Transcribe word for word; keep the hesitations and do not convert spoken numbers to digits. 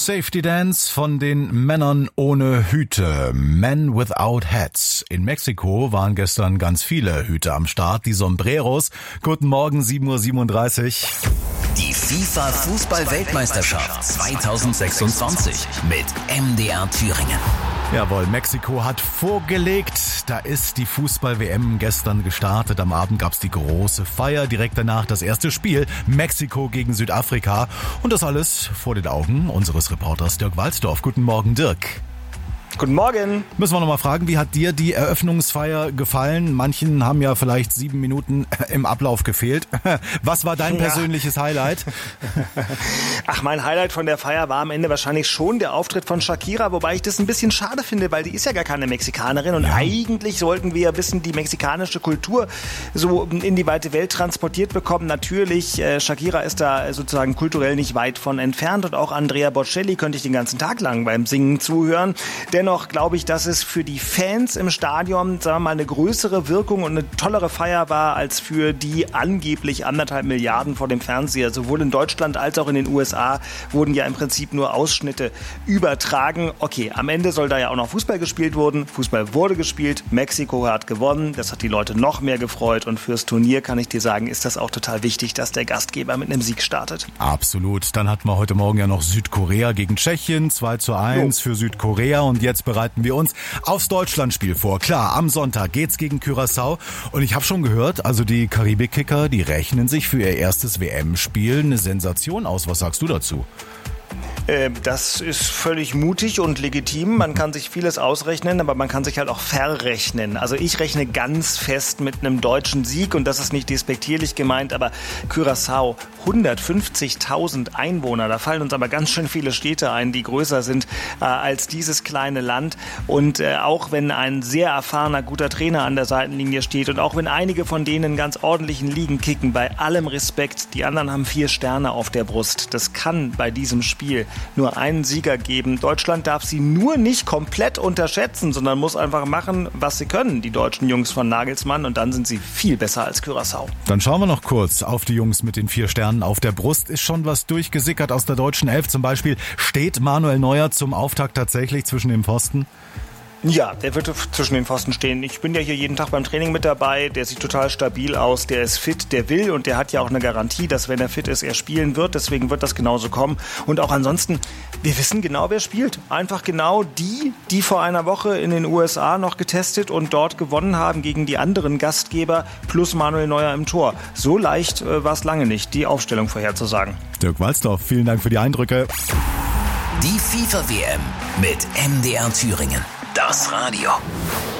Safety Dance von den Männern ohne Hüte, Men Without Hats. In Mexiko waren gestern ganz viele Hüte am Start, die Sombreros. Guten Morgen, sieben Uhr siebenunddreißig. Die FIFA-Fußball-Weltmeisterschaft zweitausendsechsundzwanzig mit M D R Thüringen. Jawohl, Mexiko hat vorgelegt. Da ist die Fußball-W M gestern gestartet. Am Abend gab's die große Feier. Direkt danach das erste Spiel. Mexiko gegen Südafrika. Und das alles vor den Augen unseres Reporters Dirk Walzdorf. Guten Morgen, Dirk. Guten Morgen. Müssen wir noch mal fragen, wie hat dir die Eröffnungsfeier gefallen? Manchen haben ja vielleicht sieben Minuten im Ablauf gefehlt. Was war dein ja. persönliches Highlight? Ach, mein Highlight von der Feier war am Ende wahrscheinlich schon der Auftritt von Shakira, wobei ich das ein bisschen schade finde, weil die ist ja gar keine Mexikanerin und ja. eigentlich sollten wir ja wissen, die mexikanische Kultur so in die weite Welt transportiert bekommen. Natürlich, äh, Shakira ist da sozusagen kulturell nicht weit von entfernt und auch Andrea Bocelli könnte ich den ganzen Tag lang beim Singen zuhören. Denn Dennoch glaube ich, dass es für die Fans im Stadion, sagen wir mal, eine größere Wirkung und eine tollere Feier war, als für die angeblich anderthalb Milliarden vor dem Fernseher. Sowohl in Deutschland als auch in den U S A wurden ja im Prinzip nur Ausschnitte übertragen. Okay, am Ende soll da ja auch noch Fußball gespielt werden. Fußball wurde gespielt, Mexiko hat gewonnen. Das hat die Leute noch mehr gefreut. Und fürs Turnier kann ich dir sagen, ist das auch total wichtig, dass der Gastgeber mit einem Sieg startet. Absolut. Dann hatten wir heute Morgen ja noch Südkorea gegen Tschechien. zwei zu eins für Südkorea. Und jetzt Jetzt bereiten wir uns aufs Deutschlandspiel vor. Klar, am Sonntag geht's gegen Curaçao. Und ich habe schon gehört, also die Karibik-Kicker, die rechnen sich für ihr erstes W M-Spiel eine Sensation aus. Was sagst du dazu? Das ist völlig mutig und legitim. Man kann sich vieles ausrechnen, aber man kann sich halt auch verrechnen. Also ich rechne ganz fest mit einem deutschen Sieg und das ist nicht despektierlich gemeint, aber Curaçao, hundertfünfzigtausend Einwohner. Da fallen uns aber ganz schön viele Städte ein, die größer sind äh, als dieses kleine Land. Und äh, auch wenn ein sehr erfahrener, guter Trainer an der Seitenlinie steht und auch wenn einige von denen ganz ordentlichen Ligen kicken, bei allem Respekt, die anderen haben vier Sterne auf der Brust. Das kann bei diesem Spiel nur einen Sieger geben. Deutschland darf sie nur nicht komplett unterschätzen, sondern muss einfach machen, was sie können, die deutschen Jungs von Nagelsmann, und dann sind sie viel besser als Curaçao. Dann schauen wir noch kurz auf die Jungs mit den vier Sternen auf der Brust. Ist schon was durchgesickert aus der deutschen Elf zum Beispiel? Steht Manuel Neuer zum Auftakt tatsächlich zwischen den Pfosten? Ja, der wird zwischen den Pfosten stehen. Ich bin ja hier jeden Tag beim Training mit dabei. Der sieht total stabil aus. Der ist fit, der will und der hat ja auch eine Garantie, dass wenn er fit ist, er spielen wird. Deswegen wird das genauso kommen. Und auch ansonsten, wir wissen genau, wer spielt. Einfach genau die, die vor einer Woche in den U S A noch getestet und dort gewonnen haben gegen die anderen Gastgeber plus Manuel Neuer im Tor. So leicht äh, war es lange nicht, die Aufstellung vorherzusagen. Dirk Walzdorf, vielen Dank für die Eindrücke. Die FIFA-W M mit M D R Thüringen. Das Radio.